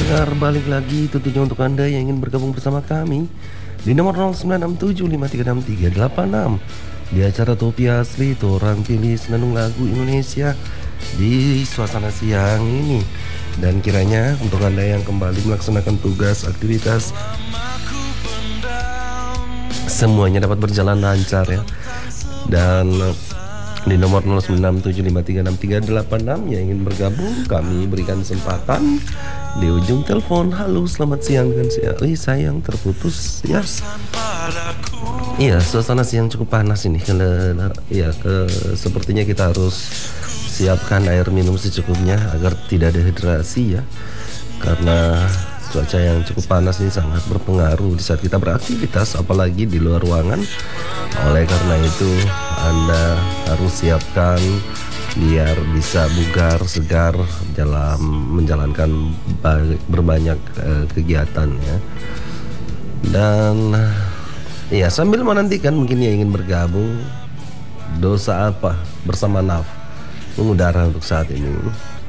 pendengar, balik lagi tentunya untuk Anda yang ingin bergabung bersama kami di nomor 0967536386 di acara Topi Asli, orang pilih senandung lagu Indonesia di suasana siang ini. Dan kiranya untuk Anda yang kembali melaksanakan tugas, aktivitas, semuanya dapat berjalan lancar ya. Dan di nomor 0967536386 yang ingin bergabung, kami berikan kesempatan di ujung telepon. Halo, selamat siang dengan saya yang terputus ya. Iya, suasana siang cukup panas ini. Sepertinya kita harus siapkan air minum secukupnya agar tidak dehidrasi ya. Karena cuaca yang cukup panas ini sangat berpengaruh di saat kita beraktivitas, apalagi di luar ruangan. Oleh karena itu, Anda harus siapkan biar bisa bugar, segar dalam menjalankan berbanyak kegiatan ya. Dan ya, sambil menantikan mungkin yang ingin bergabung, dosa apa bersama Naf mengudara untuk saat ini.